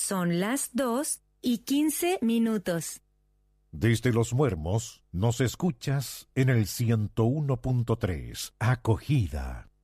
Son las 2:15. Desde Los Muermos nos escuchas en el 101.3. Acogida.